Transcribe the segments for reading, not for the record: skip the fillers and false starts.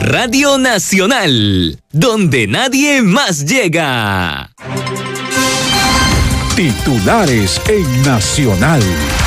Radio Nacional, donde nadie más llega. Titulares en Nacional.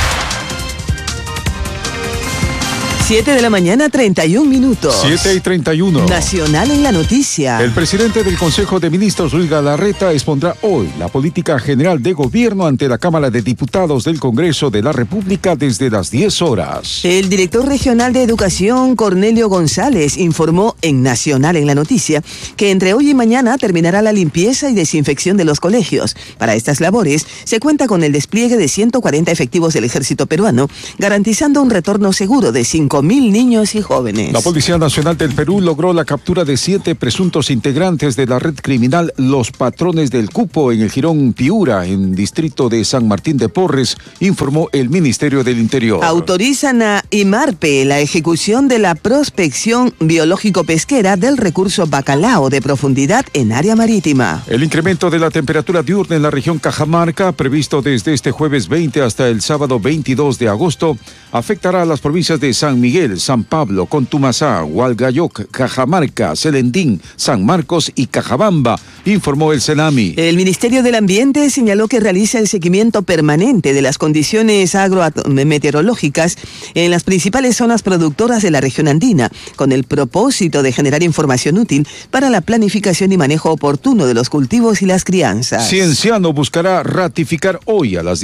7 de la mañana, 31 minutos. 7:31. Nacional en la noticia. El presidente del Consejo de Ministros, Luis Galarreta, expondrá hoy la política general de gobierno ante la Cámara de Diputados del Congreso de la República desde las 10 horas. El director regional de Educación, Cornelio González, informó en Nacional en la noticia que entre hoy y mañana terminará la limpieza y desinfección de los colegios. Para estas labores se cuenta con el despliegue de 140 efectivos del ejército peruano, garantizando un retorno seguro de 5.000 niños y jóvenes. La Policía Nacional del Perú logró la captura de 7 presuntos integrantes de la red criminal Los Patrones del Cupo en el Jirón Piura, en distrito de San Martín de Porres, informó el Ministerio del Interior. Autorizan a IMARPE la ejecución de la prospección biológico-pesquera del recurso bacalao de profundidad en área marítima. El incremento de la temperatura diurna en la región Cajamarca, previsto desde este jueves 20 hasta el sábado 22 de agosto, afectará a las provincias de San Miguel, San Pablo, Contumasá, Hualgayoc, Cajamarca, Celendín, San Marcos y Cajabamba, informó el CENAMI. El Ministerio del Ambiente señaló que realiza el seguimiento permanente de las condiciones agrometeorológicas en las principales zonas productoras de la región andina, con el propósito de generar información útil para la planificación y manejo oportuno de los cultivos y las crianzas. Cienciano buscará ratificar hoy a las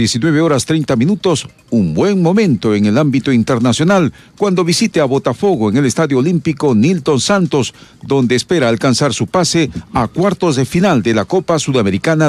19:30 un buen momento en el ámbito internacional cuando visite a Botafogo en el Estadio Olímpico Nilton Santos, donde espera alcanzar su pase a cuartos de final de la Copa Sudamericana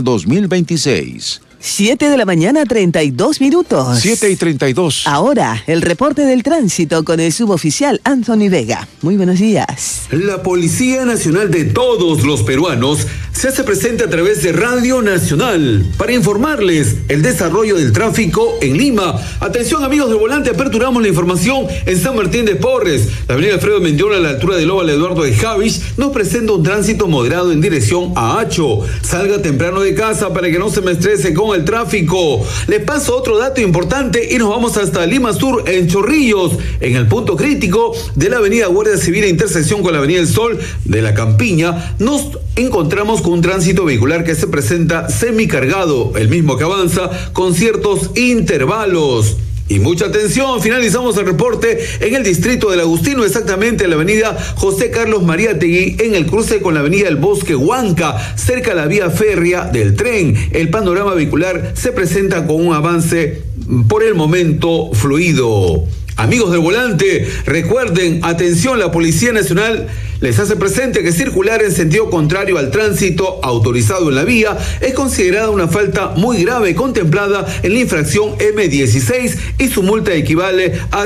2026. 7 de la mañana, 32 minutos. 7:32. Ahora, el reporte del tránsito con el suboficial Anthony Vega. Muy buenos días. La Policía Nacional de todos los peruanos se hace presente a través de Radio Nacional para informarles el desarrollo del tráfico en Lima. Atención amigos del volante, aperturamos la información en San Martín de Porres. La avenida Alfredo Mendiola a la altura del Óvalo Eduardo de Javich nos presenta un tránsito moderado en dirección a Hacho. Salga temprano de casa para que no se me estrese con el tráfico. Le paso otro dato importante y nos vamos hasta Lima Sur en Chorrillos, en el punto crítico de la avenida Guardia Civil, intersección con la avenida El Sol de la Campiña. Nos encontramos con un tránsito vehicular que se presenta semicargado, el mismo que avanza con ciertos intervalos. Y mucha atención, finalizamos el reporte en el distrito del Agustino, exactamente en la avenida José Carlos Mariátegui, en el cruce con la avenida El Bosque Huanca, cerca a la vía férrea del tren. El panorama vehicular se presenta con un avance por el momento fluido. Amigos del volante, recuerden, atención, la Policía Nacional les hace presente que circular en sentido contrario al tránsito autorizado en la vía es considerada una falta muy grave contemplada en la infracción M16 y su multa equivale a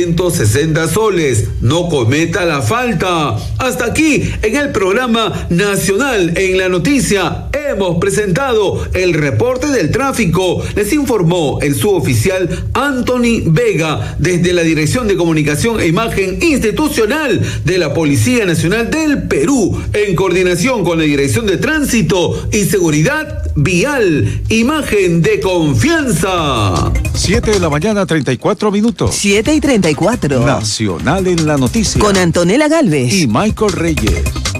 660 soles. No cometa la falta. Hasta aquí en el programa Nacional en la Noticia hemos presentado el reporte del tráfico. Les informó el suboficial Anthony Vega desde la Dirección de Comunicación e Imagen Institucional de la Policía Nacional del Perú, en coordinación con la Dirección de Tránsito y Seguridad Vial. Imagen de confianza. 7 de la mañana, 34 minutos. 7:34. Nacional en la noticia. Con Antonella Galvez y Michael Reyes.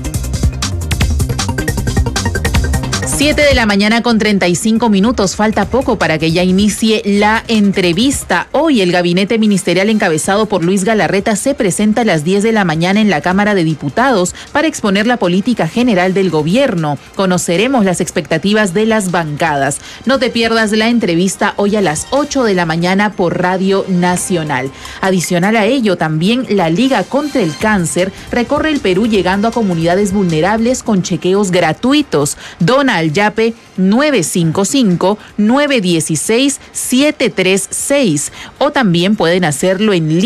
7 de la mañana con 35 minutos. Falta poco para que ya inicie la entrevista. Hoy el gabinete ministerial encabezado por Luis Galarreta se presenta a las 10 de la mañana en la Cámara de Diputados para exponer la política general del gobierno. Conoceremos las expectativas de las bancadas. No te pierdas la entrevista hoy a las 8 de la mañana por Radio Nacional. Adicional a ello, también la Liga contra el Cáncer recorre el Perú llegando a comunidades vulnerables con chequeos gratuitos. Dona al YAPE 955-916-736 o también pueden hacerlo en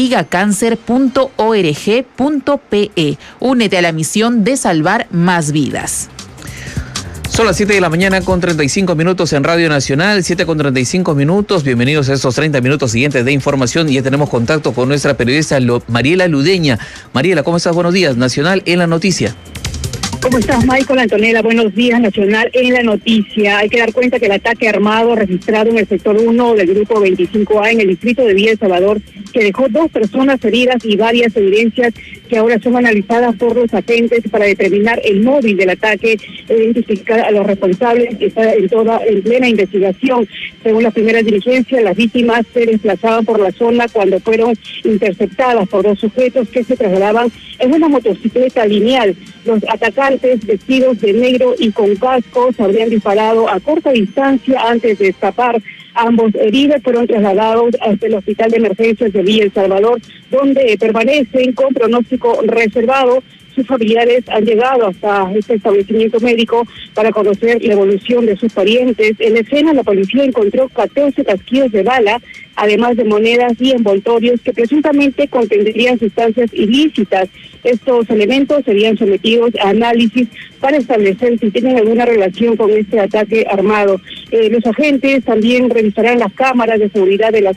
ligacancer.org.pe. Únete a la misión de salvar más vidas. Son las 7 de la mañana con 35 minutos en Radio Nacional, 7 con 35 minutos. Bienvenidos a estos 30 minutos siguientes de información y ya tenemos contacto con nuestra periodista Mariela Ludeña. Mariela, ¿cómo estás? Buenos días. Nacional en la noticia. ¿Cómo estás, Michael? Antonella, buenos días. Nacional en la noticia. Hay que dar cuenta que el ataque armado registrado en el sector 1 del grupo 25A en el distrito de Villa El Salvador, que dejó 2 personas heridas y varias evidencias que ahora son analizadas por los agentes para determinar el móvil del ataque e identificar a los responsables. Está en plena investigación. Según las primeras diligencias, las víctimas se desplazaban por la zona cuando fueron interceptadas por 2 sujetos que se trasladaban en una motocicleta lineal. Los atacantes, vestidos de negro y con cascos, habrían disparado a corta distancia antes de escapar. Ambos heridos fueron trasladados hasta el Hospital de Emergencias de Villa El Salvador, donde permanecen con pronóstico reservado. Sus familiares han llegado hasta este establecimiento médico para conocer la evolución de sus parientes. En la escena, la policía encontró 14 casquillos de bala, además de monedas y envoltorios que presuntamente contendrían sustancias ilícitas. Estos elementos serían sometidos a análisis para establecer si tienen alguna relación con este ataque armado. Los agentes también revisarán las cámaras de seguridad de las